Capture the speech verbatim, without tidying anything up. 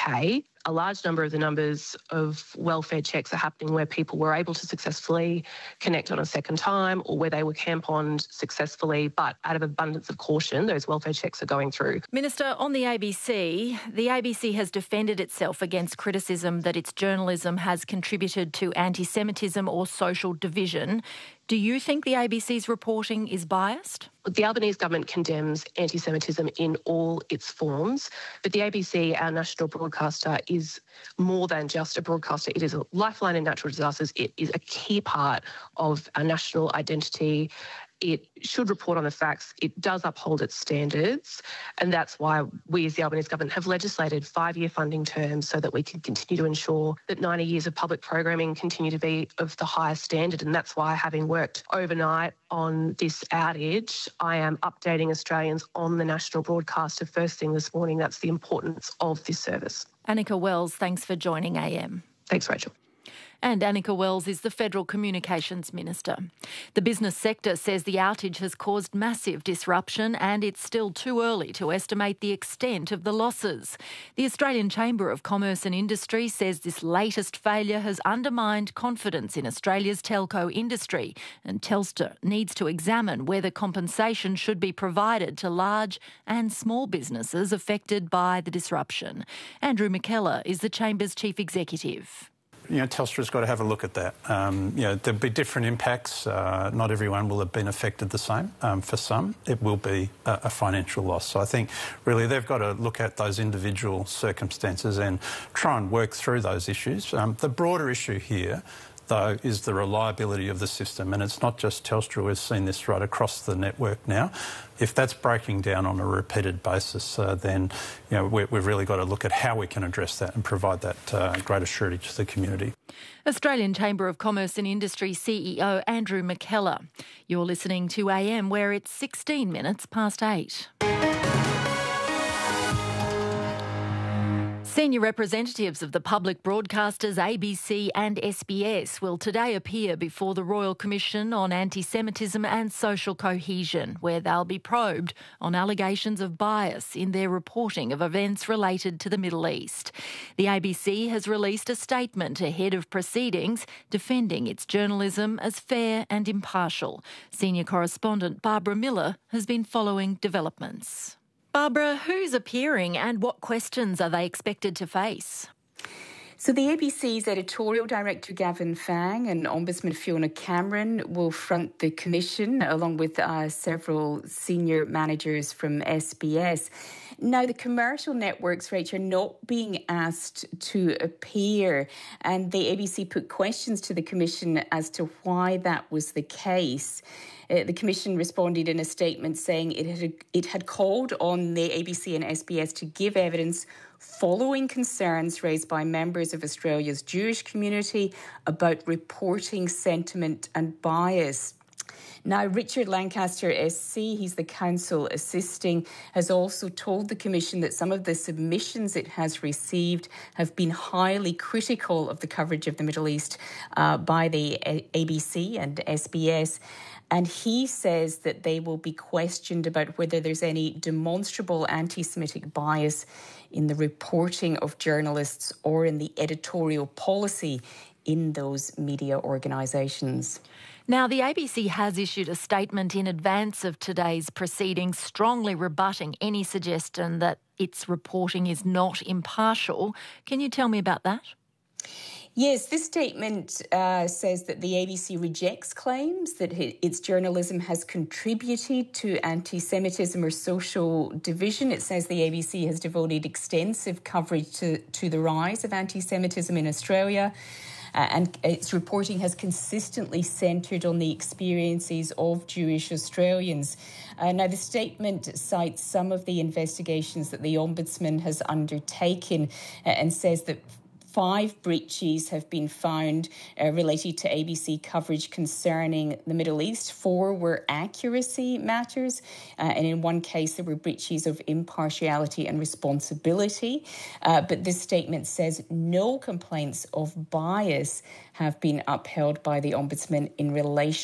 K. A large number of the numbers of welfare checks are happening where people were able to successfully connect on a second time or where they were camponed successfully, but out of abundance of caution, those welfare checks are going through. Minister, on the A B C, the A B C has defended itself against criticism that its journalism has contributed to anti-Semitism or social division. Do you think the A B C's reporting is biased? The Albanese government condemns anti-Semitism in all its forms, but the A B C, our national broadcaster, is more than just a broadcaster. It is a lifeline in natural disasters. It is a key part of our national identity. It should report on the facts. It does uphold its standards, and that's why we as the Albanese government have legislated five-year funding terms so that we can continue to ensure that ninety years of public programming continue to be of the highest standard. And that's why, having worked overnight on this outage, I am updating Australians on the national broadcaster first thing this morning. That's the importance of this service. Annika Wells, thanks for joining A M. Thanks, Rachel. And Annika Wells is the Federal Communications Minister. The business sector says the outage has caused massive disruption and it's still too early to estimate the extent of the losses. The Australian Chamber of Commerce and Industry says this latest failure has undermined confidence in Australia's telco industry, and Telstra needs to examine whether compensation should be provided to large and small businesses affected by the disruption. Andrew McKellar is the Chamber's Chief Executive. You know, Telstra's got to have a look at that. Um, you know, there'll be different impacts. Uh, not everyone will have been affected the same. Um, for some, it will be a, a financial loss. So I think really they've got to look at those individual circumstances and try and work through those issues. Um, the broader issue here, though, is the reliability of the system. And it's not just Telstra. We've seen this right across the network now. If that's breaking down on a repeated basis, uh, then you know, we, we've really got to look at how we can address that and provide that uh, greater surety to the community. Australian Chamber of Commerce and Industry C E O Andrew McKellar. You're listening to A M, where it's sixteen minutes past eight. Senior representatives of the public broadcasters A B C and S B S will today appear before the Royal Commission on Anti-Semitism and Social Cohesion, where they'll be probed on allegations of bias in their reporting of events related to the Middle East. The A B C has released a statement ahead of proceedings defending its journalism as fair and impartial. Senior correspondent Barbara Miller has been following developments. Barbara, who's appearing and what questions are they expected to face? So the A B C's editorial director Gavin Fang and Ombudsman Fiona Cameron will front the commission along with uh, several senior managers from S B S. Now, the commercial networks, Rach, are not being asked to appear, and the A B C put questions to the commission as to why that was the case. Uh, the Commission responded in a statement saying it had it had called on the A B C and S B S to give evidence following concerns raised by members of Australia's Jewish community about reporting sentiment and bias. Now, Richard Lancaster S C, he's the counsel assisting, has also told the Commission that some of the submissions it has received have been highly critical of the coverage of the Middle East uh, by the A B C and S B S. And he says that they will be questioned about whether there's any demonstrable anti-Semitic bias in the reporting of journalists or in the editorial policy in those media organisations. Now, the A B C has issued a statement in advance of today's proceedings strongly rebutting any suggestion that its reporting is not impartial. Can you tell me about that? Yes, this statement uh, says that the A B C rejects claims that its journalism has contributed to anti-Semitism or social division. It says the A B C has devoted extensive coverage to, to the rise of anti-Semitism in Australia. Uh, and its reporting has consistently centred on the experiences of Jewish Australians. Uh, now, the statement cites some of the investigations that the Ombudsman has undertaken uh, and says that Five breaches have been found uh, related to A B C coverage concerning the Middle East. Four were accuracy matters, uh, and in one case there were breaches of impartiality and responsibility. Uh, but this statement says no complaints of bias have been upheld by the Ombudsman in relation